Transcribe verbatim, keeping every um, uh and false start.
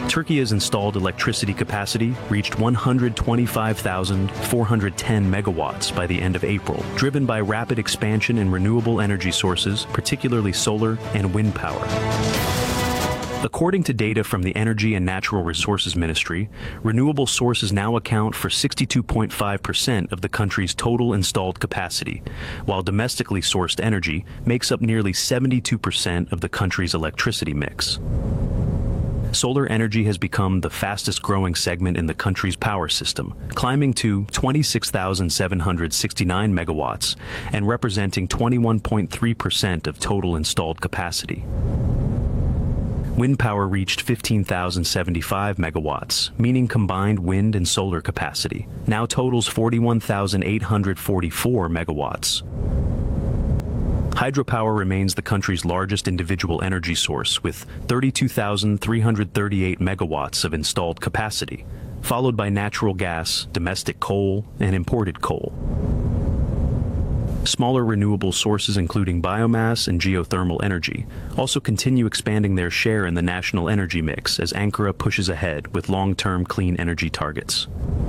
Turkey's installed electricity capacity reached one hundred twenty-five thousand four hundred ten megawatts by the end of April, driven by rapid expansion in renewable energy sources, particularly solar and wind power. According to data from the Energy and Natural Resources Ministry, renewable sources now account for sixty-two point five percent of the country's total installed capacity, while domestically sourced energy makes up nearly seventy-two percent of the country's electricity mix. Solar energy has become the fastest growing segment in the country's power system, climbing to twenty-six thousand seven hundred sixty-nine megawatts and representing twenty-one point three percent of total installed capacity. Wind power reached fifteen thousand seventy-five megawatts, meaning combined wind and solar capacity, now totals forty-one thousand eight hundred forty-four megawatts. Hydropower remains the country's largest individual energy source, with thirty-two thousand three hundred thirty-eight megawatts of installed capacity, followed by natural gas, domestic coal, and imported coal. Smaller renewable sources, including biomass and geothermal energy, also continue expanding their share in the national energy mix as Ankara pushes ahead with long-term clean energy targets.